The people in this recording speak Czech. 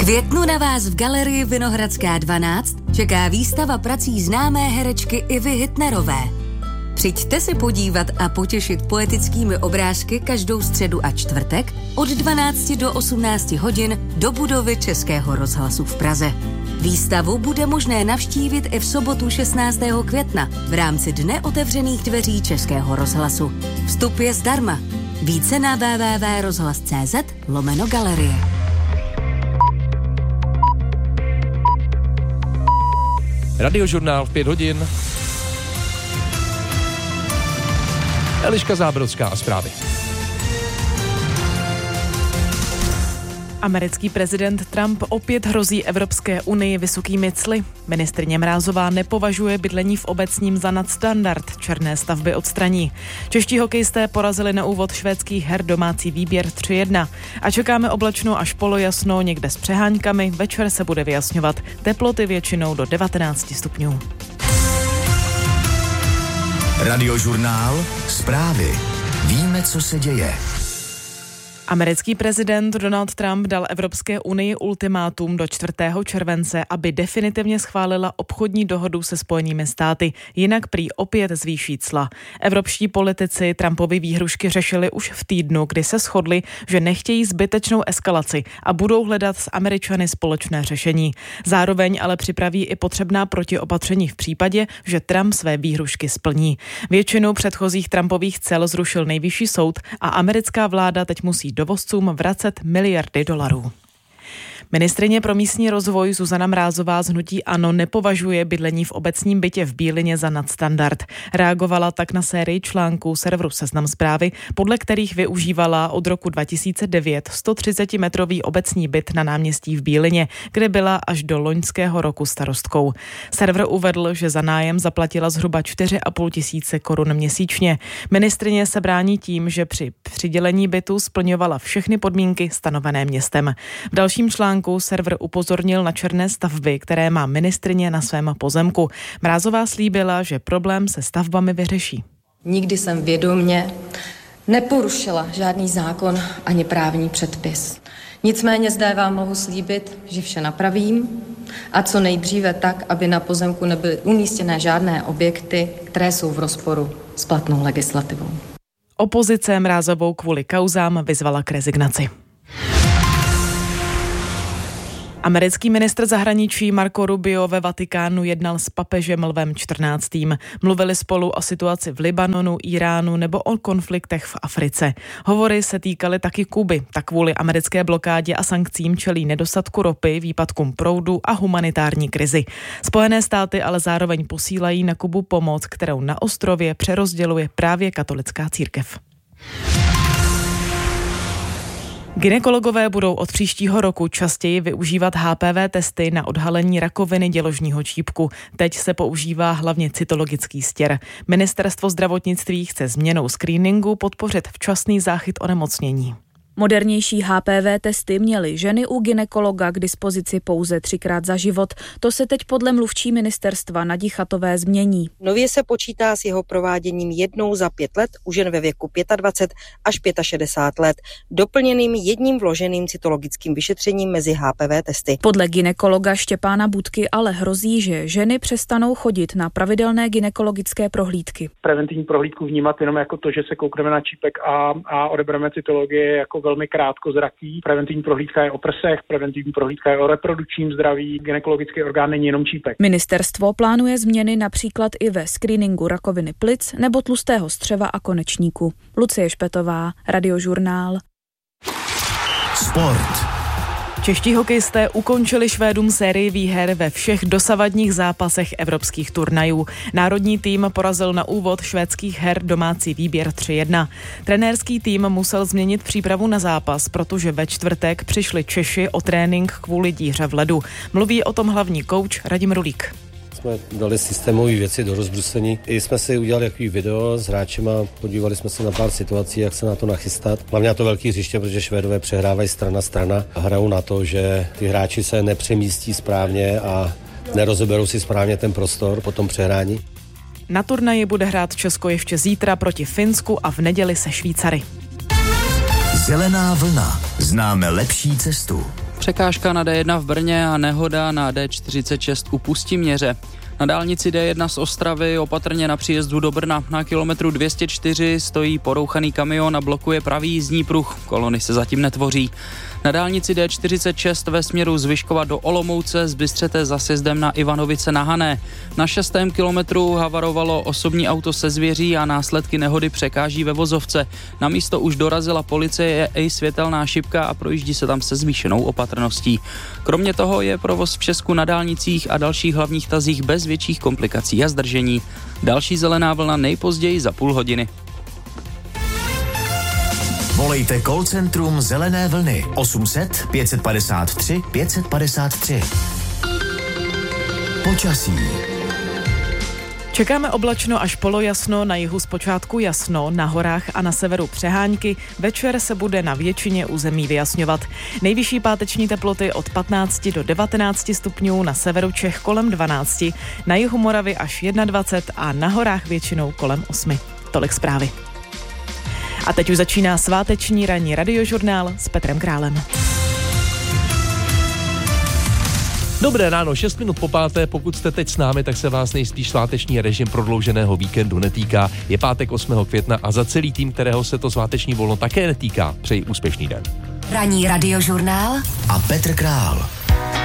květnu na vás v galerii Vinohradská 12 čeká výstava prací známé herečky Ivy Hitnerové. Přijďte se podívat a potěšit poetickými obrázky každou středu a čtvrtek od 12 do 18 hodin do budovy Českého rozhlasu v Praze. Výstavu bude možné navštívit i v sobotu 16. května v rámci Dne otevřených dveří Českého rozhlasu. Vstup je zdarma. Více na www.rozhlas.cz/galerie. Radiožurnál v 5 hodin. Eliška Zábrodská a zprávy. Americký prezident Trump opět hrozí Evropské unii vysokými cly. Ministryně Mrázová nepovažuje bydlení v obecním za nadstandard, černé stavby odstraní. Čeští hokejisté porazili na úvod švédských her domácí výběr 3-1. A čekáme oblačno až polojasno, někde s přeháňkami, večer se bude vyjasňovat. Teploty většinou do 19 stupňů. Radiožurnál, zprávy. Víme, co se děje. Americký prezident Donald Trump dal Evropské unii ultimátum do 4. července, aby definitivně schválila obchodní dohodu se Spojenými státy, jinak prý opět zvýší cla. Evropští politici Trumpovy výhrušky řešili už v týdnu, kdy se shodli, že nechtějí zbytečnou eskalaci a budou hledat s Američany společné řešení. Zároveň ale připraví i potřebná protiopatření v případě, že Trump své výhrušky splní. Většinu předchozích Trumpových cel zrušil nejvyšší soud a americká vláda teď musí dovozcům vracet miliardy dolarů. Ministryně pro místní rozvoj Zuzana Mrázová z hnutí ANO nepovažuje bydlení v obecním bytě v Bílině za nadstandard. Reagovala tak na sérii článků serveru Seznam Zprávy, podle kterých využívala od roku 2009 130-metrový obecní byt na náměstí v Bílině, kde byla až do loňského roku starostkou. Server uvedl, že za nájem zaplatila zhruba 4,5 tisíce korun měsíčně. Ministryně se brání tím, že při přidělení bytu splňovala všechny podmínky stanovené městem. V dalším článku server upozornil na černé stavby, které má ministryně na svém pozemku. Mrázová slíbila, že problém se stavbami vyřeší. Nikdy jsem vědomě neporušila žádný zákon ani právní předpis. Nicméně zde vám mohu slíbit, že vše napravím a co nejdříve tak, aby na pozemku nebyly umístěné žádné objekty, které jsou v rozporu s platnou legislativou. Opozice Mrázovou kvůli kauzám vyzvala k rezignaci. Americký ministr zahraničí Marco Rubio ve Vatikánu jednal s papežem Lvem XIV. Mluvili spolu o situaci v Libanonu, Iránu nebo o konfliktech v Africe. Hovory se týkaly taky Kuby, tak kvůli americké blokádě a sankcím čelí nedostatku ropy, výpadkům proudu a humanitární krizi. Spojené státy ale zároveň posílají na Kubu pomoc, kterou na ostrově přerozděluje právě katolická církev. Gynekologové budou od příštího roku častěji využívat HPV testy na odhalení rakoviny děložního čípku. Teď se používá hlavně cytologický stěr. Ministerstvo zdravotnictví chce změnou screeningu podpořit včasný záchyt onemocnění. Modernější HPV testy měly ženy u gynekologa k dispozici pouze 3krát za život. To se teď podle mluvčí ministerstva Nadi Chatové změní. Nově se počítá s jeho prováděním jednou za 5 let u žen ve věku 25 až 65 let, doplněným jedním vloženým cytologickým vyšetřením mezi HPV testy. Podle gynekologa Štěpána Budky ale hrozí, že ženy přestanou chodit na pravidelné gynekologické prohlídky. Preventivní prohlídku vnímat jenom jako to, že se koukneme na čípek a odebereme cytologii jako velmi krátkozraký. Preventivní prohlídka je o prsech, preventivní prohlídka je o reprodukčním zdraví, gynekologický orgán není jenom čípek. Ministerstvo plánuje změny například i ve screeningu rakoviny plic nebo tlustého střeva a konečníku. Lucie Špetová, Radiožurnál. Sport. Čeští hokejisté ukončili Švédům sérii výher ve všech dosavadních zápasech evropských turnajů. Národní tým porazil na úvod švédských her domácí výběr 3-1. Trenérský tým musel změnit přípravu na zápas, protože ve čtvrtek přišli Češi o trénink kvůli díře v ledu. Mluví o tom hlavní kouč Radim Rulík. Jsme dali systémové věci do rozbrusení. I jsme si udělali takový video s hráčima, podívali jsme se na pár situací, jak se na to nachystat. Hlavně na to velký hřiště, protože Švédové přehrávají strana a hrajou na to, že ty hráči se nepřemístí správně a nerozeberou si správně ten prostor po tom přehrání. Na turnaji bude hrát Česko ještě zítra proti Finsku a v neděli se Švýcary. Zelená vlna. Známe lepší cestu. Překážka na D1 v Brně a nehoda na D46 u Pustiměře. Na dálnici D1 z Ostravy opatrně na příjezdu do Brna. Na kilometru 204 stojí porouchaný kamion a blokuje pravý jízdní pruh. Kolony se zatím netvoří. Na dálnici D46 ve směru z Vyškova do Olomouce zbystřete za sjezdem na Ivanovice na Hané. Na 6. kilometru havarovalo osobní auto se zvěří a následky nehody překáží ve vozovce. Na místo už dorazila policie i světelná šipka a projíždí se tam se zvýšenou opatrností. Kromě toho je provoz v Česku na dálnicích a dalších hlavních tazích bez větších komplikací a zdržení. Další zelená vlna nejpozději za půl hodiny. Volejte call centrum Zelené vlny 800 553 553. Počasí. Čekáme oblačno až polojasno, na jihu zpočátku jasno, na horách a na severu přehánky. Večer se bude na většině území vyjasňovat. Nejvyšší páteční teploty od 15 do 19 stupňů, na severu Čech kolem 12, na jihu Moravy až 21 a na horách většinou kolem 8. Tolik zprávy. A teď už začíná sváteční ranní radiožurnál s Petrem Králem. Dobré ráno, 6 minut po 5. Pokud jste teď s námi, tak se vás nejspíš sváteční režim prodlouženého víkendu netýká. Je pátek 8. května a za celý tým, kterého se to sváteční volno také netýká, přeji úspěšný den. Ranní radiožurnál a Petr Král.